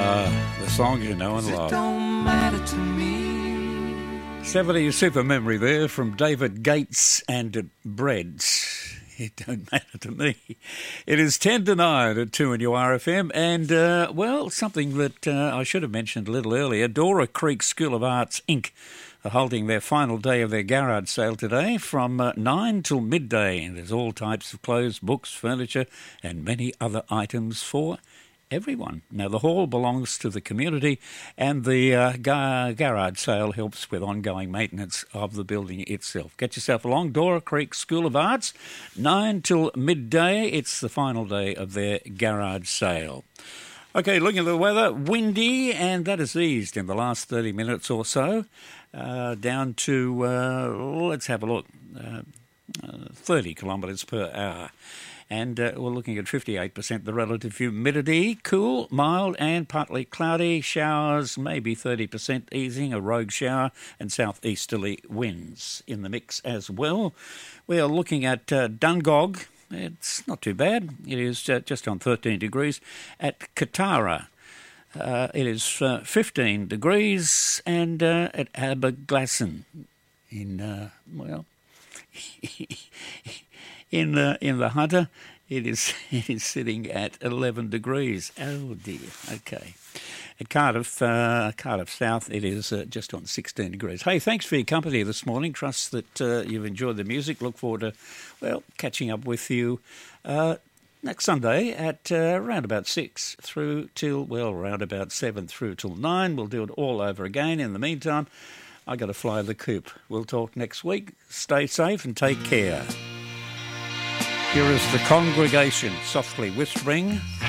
The song you know and love. It don't matter to me. 70s super memory there from David Gates and Breads. It don't matter to me. It is 10 to 9 at 2 in your RFM. And, well, something that I should have mentioned a little earlier. Dora Creek School of Arts, Inc. are holding their final day of their garage sale today from 9 till midday. And there's all types of clothes, books, furniture and many other items for everyone. Now, the hall belongs to the community and the garage sale helps with ongoing maintenance of the building itself. Get yourself along. Dora Creek School of Arts, 9 till midday. It's the final day of their garage sale. Okay, looking at the weather, windy, and that has eased in the last 30 minutes or so, down to, let's have a look, 30 kilometres per hour. And we're looking at 58% the relative humidity, cool, mild and partly cloudy, showers, maybe 30% easing, a rogue shower and southeasterly winds in the mix as well. We are looking at Dungog. It's not too bad. It is just on 13 degrees. At Katara, it is 15 degrees. And at Aberglasslyn in, in the Hunter, it is sitting at 11 degrees. Oh dear. Okay. At Cardiff South, it is just on 16 degrees. Hey, thanks for your company this morning. Trust that you've enjoyed the music. Look forward to, well, catching up with you next Sunday at around about 6 through till, well, around about 7 through till 9. We'll do it all over again. In the meantime, I got to fly the coop. We'll talk next week. Stay safe and take care. Here is the congregation softly whispering.